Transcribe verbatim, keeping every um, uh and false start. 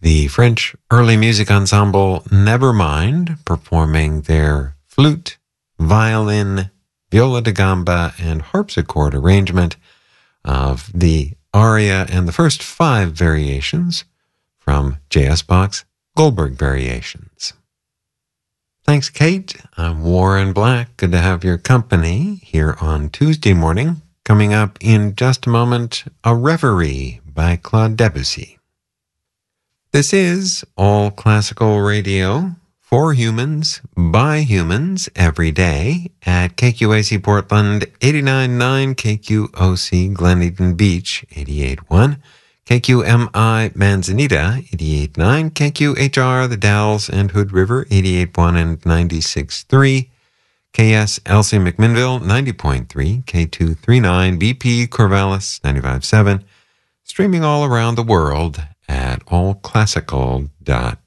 the French early music ensemble Nevermind performing their flute, violin, viola da gamba, and harpsichord arrangement of the aria and the first five variations from J S. Bach's Goldberg Variations. Thanks, Kate. I'm Warren Black. Good to have your company here on Tuesday morning. Coming up in just a moment, A Reverie by Claude Debussy. This is All Classical Radio for humans, by humans, every day at K Q A C Portland, eighty-nine point nine, K Q O C Glen Eden Beach, eighty-eight point one, K Q M I Manzanita, eighty-eight point nine, K Q H R The Dalles and Hood River, eighty-eight point one and ninety-six point three, K S L C McMinnville, ninety point three, K two thirty-nine, B P Corvallis, ninety-five point seven, streaming all around the world at all classical dot